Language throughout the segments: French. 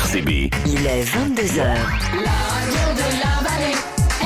RCB. Il est 22h. La radio de la vallée,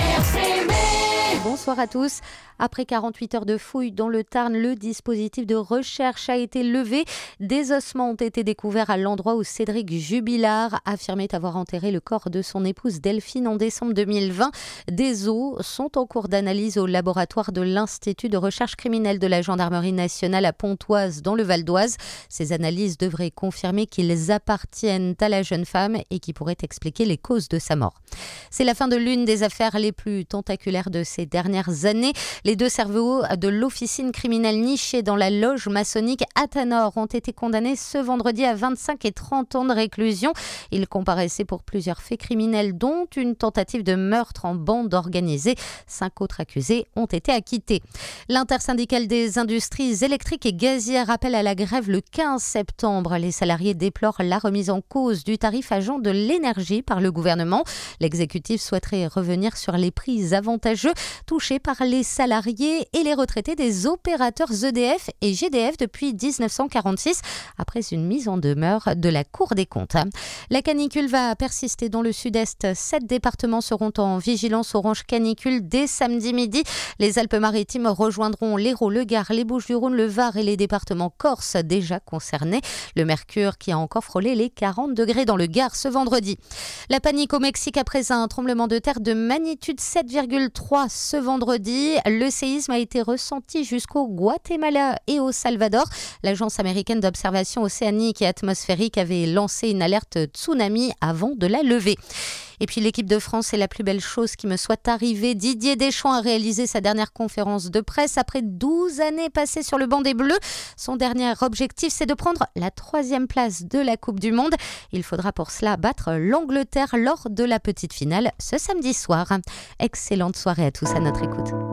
RCB. Bonsoir à tous. Après 48 heures de fouilles dans le Tarn, le dispositif de recherche a été levé. Des ossements ont été découverts à l'endroit où Cédric Jubilard affirmait avoir enterré le corps de son épouse Delphine en décembre 2020. Des os sont en cours d'analyse au laboratoire de l'Institut de recherche criminelle de la Gendarmerie nationale à Pontoise, dans le Val d'Oise. Ces analyses devraient confirmer qu'ils appartiennent à la jeune femme et qui pourraient expliquer les causes de sa mort. C'est la fin de l'une des affaires les plus tentaculaires de ces dernières années. Les deux cerveaux de l'officine criminelle nichée dans la loge maçonnique Athanor ont été condamnés ce vendredi à 25 et 30 ans de réclusion. Ils comparaissaient pour plusieurs faits criminels, dont une tentative de meurtre en bande organisée. 5 autres accusés ont été acquittés. L'intersyndicale des industries électriques et gazières appelle à la grève le 15 septembre. Les salariés déplorent la remise en cause du tarif agent de l'énergie par le gouvernement. L'exécutif souhaiterait revenir sur les prix avantageux touchés par les salariés et les retraités des opérateurs EDF et GDF depuis 1946, après une mise en demeure de la Cour des comptes. La canicule va persister dans le sud-est. 7 départements seront en vigilance orange canicule dès samedi midi. Les Alpes-Maritimes rejoindront l'Hérault, le Gard, les Bouches-du-Rhône, le Var et les départements corses déjà concernés. Le mercure qui a encore frôlé les 40 degrés dans le Gard ce vendredi. La panique au Mexique après un tremblement de terre de magnitude 7,3 ce vendredi. Le séisme a été ressenti jusqu'au Guatemala et au Salvador. L'agence américaine d'observation océanique et atmosphérique avait lancé une alerte tsunami avant de la lever. Et puis l'équipe de France est la plus belle chose qui me soit arrivée. Didier Deschamps a réalisé sa dernière conférence de presse après 12 années passées sur le banc des Bleus. Son dernier objectif, c'est de prendre la 3e place de la Coupe du Monde. Il faudra pour cela battre l'Angleterre lors de la petite finale ce samedi soir. Excellente soirée à tous à notre écoute.